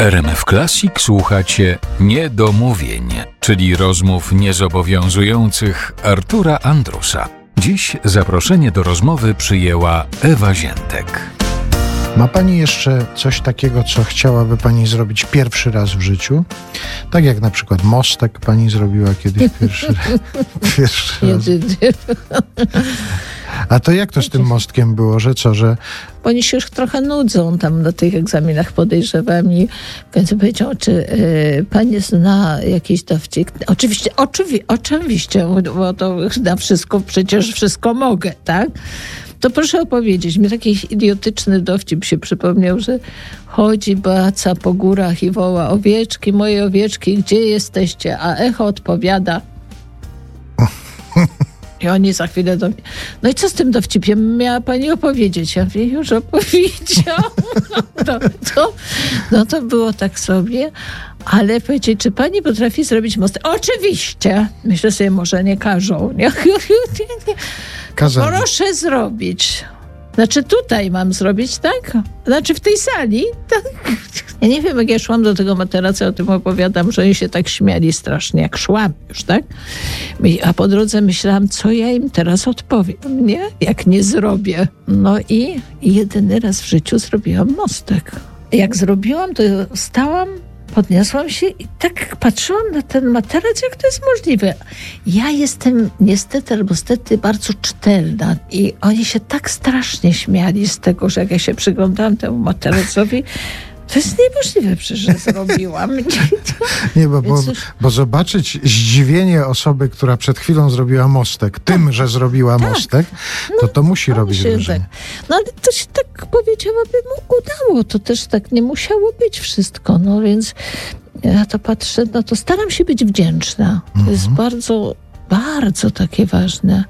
RMF Classic słuchacie Niedomówień, czyli rozmów niezobowiązujących Artura Andrusa. Dziś zaproszenie do rozmowy przyjęła Ewa Ziętek. Ma Pani jeszcze coś takiego, co chciałaby Pani zrobić pierwszy raz w życiu? Tak jak na przykład mostek Pani zrobiła kiedyś pierwszy raz. A to jak to z tym mostkiem było, że co, że... Oni się już trochę nudzą tam na tych egzaminach, podejrzewam, i w końcu powiedział, czy pani zna jakiś dowcip. Oczywiście, bo to na wszystko, przecież wszystko mogę, tak? To proszę opowiedzieć. Mi taki idiotyczny dowcip się przypomniał, że chodzi Beaca po górach i woła: owieczki, moje owieczki, gdzie jesteście? A echo odpowiada. I oni za chwilę do mnie: no i co z tym dowcipiem miała pani opowiedzieć? Ja mówię: już opowiedział. No to było tak sobie. Ale powiedzieć, czy pani potrafi zrobić most? Oczywiście. Myślę sobie, może nie każą. Nie. Proszę zrobić. Znaczy tutaj mam zrobić, tak? Znaczy w tej sali, tak? Ja nie wiem, jak ja szłam do tego materaca, o tym opowiadam, że oni się tak śmiali strasznie, jak szłam już, tak? A po drodze myślałam, co ja im teraz odpowiem, nie? Jak nie zrobię. No i jedyny raz w życiu zrobiłam mostek. Jak zrobiłam, to stałam, podniosłam się i tak patrzyłam na ten materac, jak to jest możliwe. Ja jestem niestety albo stety bardzo czytelna i oni się tak strasznie śmiali z tego, że jak ja się przyglądałam temu materacowi, to jest niemożliwe przecież, że zrobiłam. Nie, bo zobaczyć zdziwienie osoby, która przed chwilą zrobiła mostek, tym, że zrobiła mostek, to musi robić wrażenie. Tak. No ale to się tak, powiedziałabym, udało. To też tak nie musiało być wszystko. No więc ja to patrzę, no to staram się być wdzięczna. To jest bardzo, bardzo takie ważne.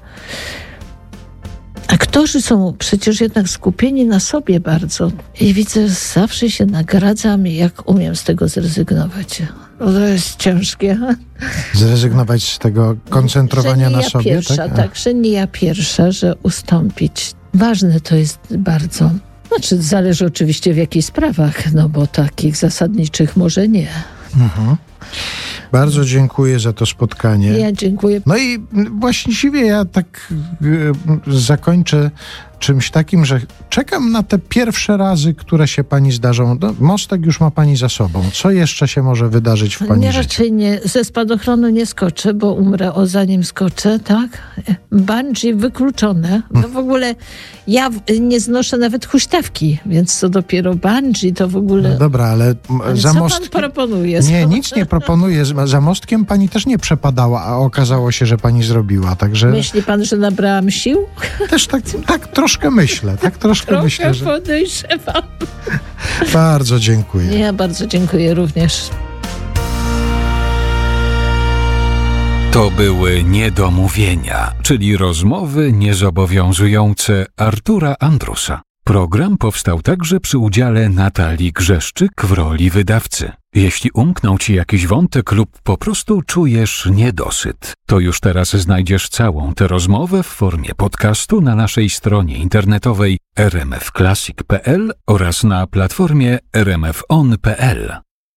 Aktorzy są przecież jednak skupieni na sobie bardzo. I widzę, zawsze się nagradzam, jak umiem z tego zrezygnować. Bo to jest ciężkie. Zrezygnować z tego koncentrowania na sobie? Pierwsza, tak, że nie ja pierwsza, że ustąpić. Ważne to jest bardzo. Znaczy, zależy oczywiście w jakich sprawach, no bo takich zasadniczych może nie. Mhm. Bardzo dziękuję za to spotkanie. Ja dziękuję. No i właściwie ja tak zakończę czymś takim, że czekam na te pierwsze razy, które się pani zdarzą. No, mostek już ma pani za sobą. Co jeszcze się może wydarzyć w pani życiu? Raczej nie. Ze spadochronu nie skoczę, bo umrę zanim skoczę, tak? Bungee wykluczone. No w ogóle ja nie znoszę nawet huśtawki, więc co dopiero bungee, to w ogóle... No dobra, ale za co mostkiem... pan proponuje? Nie, nic nie proponuję. Za mostkiem pani też nie przepadała, a okazało się, że pani zrobiła, także... Myśli pan, że nabrałam sił? Też tak troszkę myślę. Tak troszkę myślę, że... podejrzewam. Bardzo dziękuję. Ja bardzo dziękuję również. To były Niedomówienia, czyli rozmowy niezobowiązujące Artura Andrusa. Program powstał także przy udziale Natalii Grzeszczyk w roli wydawcy. Jeśli umknął ci jakiś wątek lub po prostu czujesz niedosyt, to już teraz znajdziesz całą tę rozmowę w formie podcastu na naszej stronie internetowej rmfclassic.pl oraz na platformie rmfon.pl.